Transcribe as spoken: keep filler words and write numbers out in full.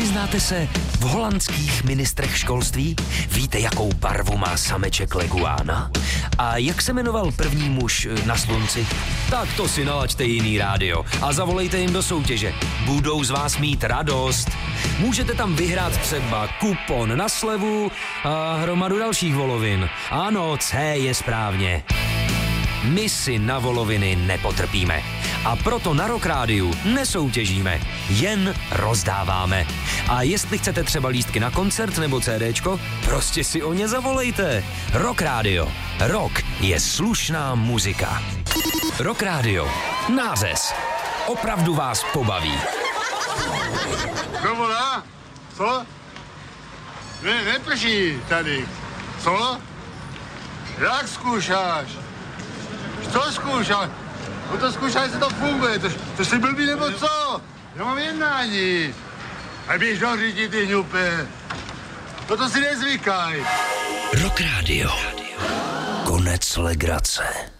Nevyznáte se v holandských ministrech školství? Víte, jakou barvu má sameček leguána? A jak se jmenoval první muž na slunci? Tak to si nalaďte jiný rádio a zavolejte jim do soutěže. Budou z vás mít radost. Můžete tam vyhrát třeba kupon na slevu a hromadu dalších volovin. Ano, C je správně. My si na voloviny nepotrpíme. A proto na Rock Rádiu nesoutěžíme, jen rozdáváme. A jestli chcete třeba lístky na koncert nebo CDčko, prostě si o ně zavolejte. Rock Rádio. Rock je slušná muzika. Rock Rádio. Nářez. Opravdu vás pobaví. Kdo volá? Co? Ne, neprší tady. Co? Jak zkoušáš? Co zkoušáš? No to zkoušáš, jestli to funguje. To, to jsi blbý nebo co? Já mám jednání. A běž do řidi, ty hňupe. No to si nezvykaj. Rock Rádio. Konec legrace.